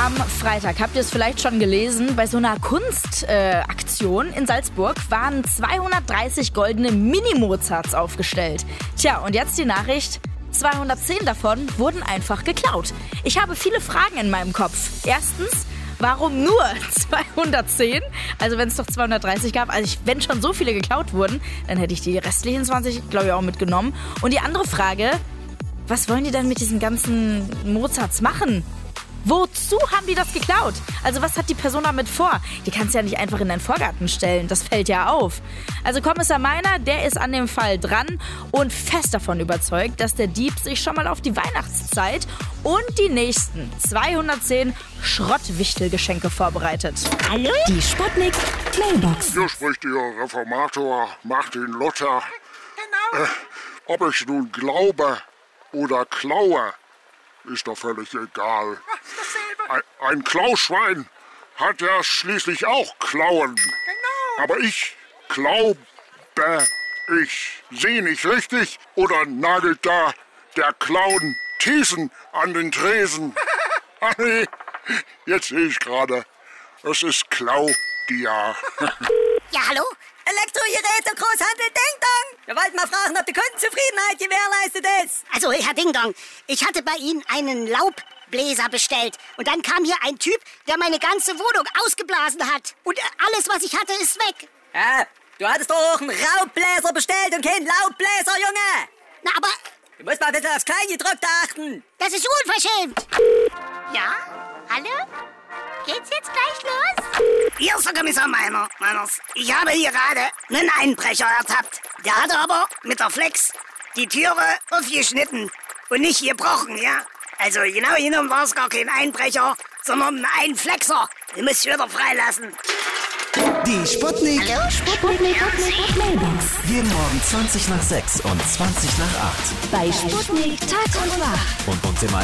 Am Freitag, habt ihr es vielleicht schon gelesen, bei so einer Kunstaktion in Salzburg waren 230 goldene Mini-Mozarts aufgestellt. Tja, und jetzt die Nachricht, 210 davon wurden einfach geklaut. Ich habe viele Fragen in meinem Kopf. Erstens, warum nur 210? Also wenn es doch 230 gab, wenn schon so viele geklaut wurden, dann hätte ich die restlichen 20, glaube ich, auch mitgenommen. Und die andere Frage, was wollen die denn mit diesen ganzen Mozarts machen? Wozu haben die das geklaut? Also was hat die Person damit vor? Die kannst du ja nicht einfach in deinen Vorgarten stellen. Das fällt ja auf. Also Kommissar Meiner, der ist an dem Fall dran und fest davon überzeugt, dass der Dieb sich schon mal auf die Weihnachtszeit und die nächsten 210 Schrottwichtelgeschenke vorbereitet. Hallo? Die Sputnik Mailbox. Hier spricht Ihr Reformator Martin Luther. Genau. Ob ich nun glaube oder klaue, ist doch völlig egal. Ein Klauschwein hat ja schließlich auch Klauen. Genau. Aber ich glaube, ich sehe nicht richtig oder nagelt da der Clown Thiessen an den Tresen? Ah nee, jetzt sehe ich gerade, es ist Claudia. Ja, hallo? Elektrogeräte, Großhandel Ding Dong. Wir wollten mal fragen, ob die Kundenzufriedenheit gewährleistet ist. Also, Herr Ding Dong, ich hatte bei Ihnen einen Laubbläser bestellt. Und dann kam hier ein Typ, der meine ganze Wohnung ausgeblasen hat. Und alles, was ich hatte, ist weg. Du hattest doch auch einen Raubbläser bestellt und keinen Laubbläser, Junge. Na, aber Du musst mal ein bisschen aufs Kleingedrückte achten. das ist unverschämt. Ja? Hallo? Geht's jetzt gleich los? Hier ist der Kommissar Meiners. Ich habe hier gerade einen Einbrecher ertappt. Der hatte aber mit der Flex die Türe aufgeschnitten und nicht gebrochen, ja? Also genau genommen war es gar kein Einbrecher, sondern ein Einflexer. Den müsst ihr wieder freilassen. Die Sputnik. Hallo, Sputnik Mailbox. Jeden Morgen 20 nach 6 und 20 nach 8. Bei Sputnik Tag und Nacht. Und uns im